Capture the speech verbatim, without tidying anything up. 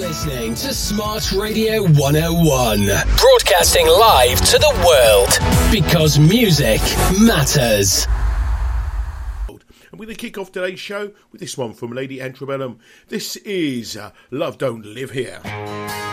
listening to Smart Radio one oh one, broadcasting live to the world, because music matters. And we're going to kick off today's show with this one from Lady Antebellum. This is uh, Love Don't Live Here.